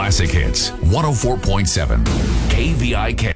Classic Hits, 104.7 KVIK.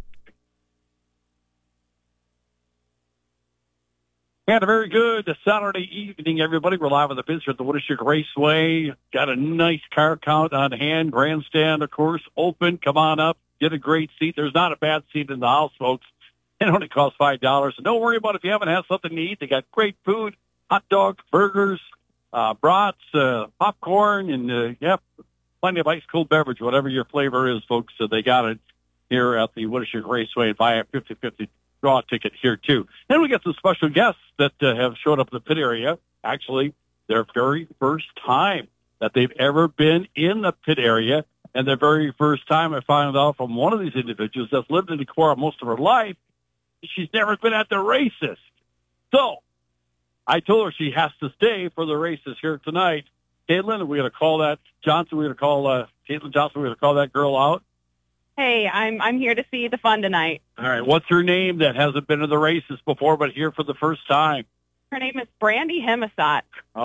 And a very good Saturday evening, everybody. We're live on the pitch at the Winnebago Raceway. Got a nice car count on hand. Grandstand, of course, open. Come on up. Get a great seat. There's not a bad seat in the house, folks. It only costs $5. And don't worry about if you haven't had something to eat. They got great food, hot dogs, burgers, brats, popcorn, and, plenty of ice-cold beverage, whatever your flavor is, folks. So they got it here at the Winnebago Raceway. Buy a 50/50 draw ticket here, too. Then we got some special guests that have showed up in the pit area. Actually, their very first time that they've ever been in the pit area. And the very first time I found out from one of these individuals that's lived in Decorah most of her life, she's never been at the races. So I told her she has to stay for the races here tonight. Caitlin, we're going to call that Johnson. We're going to call Caitlin Johnson. We're going to call that girl out. Hey, I'm here to see the fun tonight. All right. What's her name that hasn't been to the races before but here for the first time? Her name is Brandy Hemasat.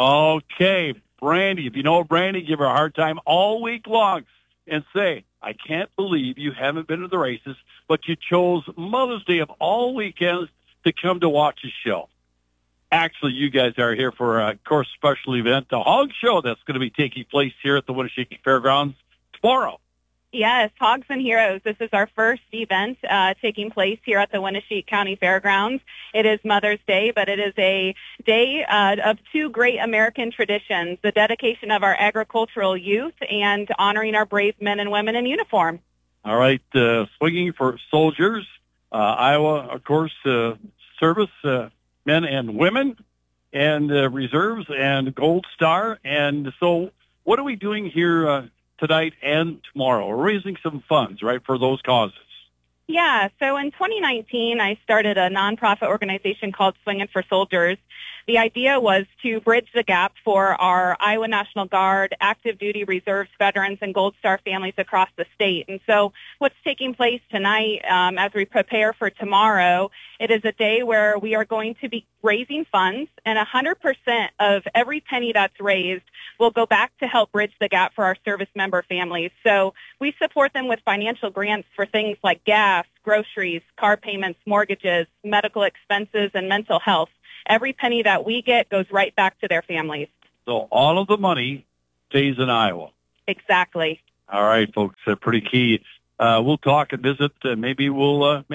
Okay, Brandy. If you know Brandy, give her a hard time all week long and say, I can't believe you haven't been to the races, but you chose Mother's Day of all weekends to come to watch a show. Actually, you guys are here for a course special event, the Hog Show that's going to be taking place here at the Winnebago Fairgrounds tomorrow. Yes, Hogs and Heroes. This is our first event taking place here at the Winnebago County Fairgrounds. It is Mother's Day, but it is a day of two great American traditions, the dedication of our agricultural youth and honoring our brave men and women in uniform. All right, swinging for soldiers, Iowa, of course, service men and women, and reserves and Gold Star. And so what are we doing here tonight and tomorrow? We're raising some funds, right, for those causes. Yeah, so in 2019, I started a nonprofit organization called Swinging for Soldiers. The idea was to bridge the gap for our Iowa National Guard, active duty reserves veterans, and Gold Star families across the state. And so what's taking place tonight as we prepare for tomorrow, it is a day where we are going to be raising funds, and 100% of every penny that's raised will go back to help bridge the gap for our service member families. So we support them with financial grants for things like gas, groceries, car payments, mortgages, medical expenses, and mental health. Every penny that we get goes right back to their families. So all of the money stays in Iowa. Exactly. All right, folks, pretty key. We'll talk and visit. Maybe we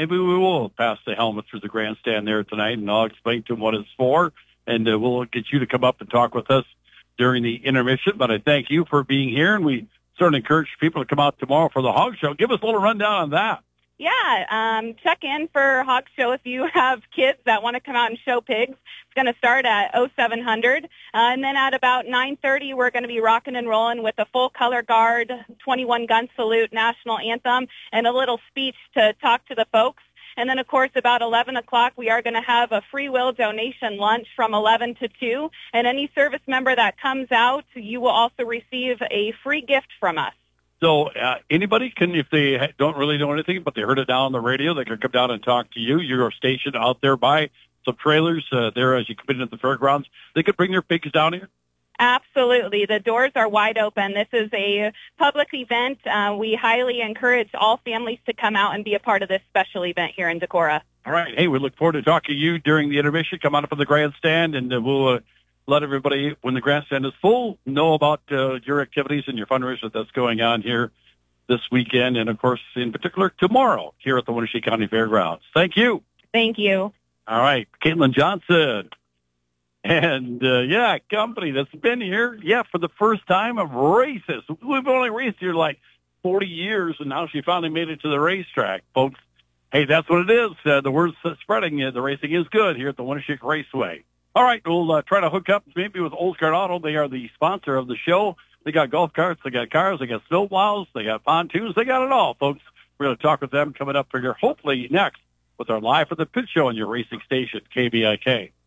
will pass the helmet through the grandstand there tonight, and I'll explain to them what it's for, and we'll get you to come up and talk with us during the intermission. But I thank you for being here, and we certainly encourage people to come out tomorrow for the Hog Show. Give us a little rundown on that. Yeah, check in for Hog Show if you have kids that want to come out and show pigs. It's going to start at 0700, and then at about 9:30, we're going to be rocking and rolling with a full color guard, 21 gun salute, national anthem, and a little speech to talk to the folks. And then, of course, about 11 o'clock, we are going to have a free will donation lunch from 11 to 2. And any service member that comes out, you will also receive a free gift from us. So anybody can, if they don't really know anything, but they heard it down on the radio, they can come down and talk to you. You're stationed out there by some trailers there as you come into the fairgrounds. They could bring their pigs down here? Absolutely. The doors are wide open. This is a public event. We highly encourage all families to come out and be a part of this special event here in Decorah. All right. Hey, we look forward to talking to you during the intermission. Come on up on the grandstand, and we'll let everybody, when the grandstand is full, know about your activities and your fundraiser that's going on here this weekend, and, of course, in particular, tomorrow here at the Winnebago County Fairgrounds. Thank you. Thank you. All right. Caitlin Johnson. And, company that's been here, for the first time of races. We've only raced here like 40 years, and now she finally made it to the racetrack, folks. Hey, that's what it is. The word's spreading. The racing is good here at the Winnebago Raceway. All right, we'll try to hook up maybe with Oldsgard Auto. They are the sponsor of the show. They got golf carts, they got cars, they got snowplows, they got pontoons, they got it all, folks. We're going to talk with them coming up for here, hopefully next, with our Live for the Pit Show on your racing station, KVIK.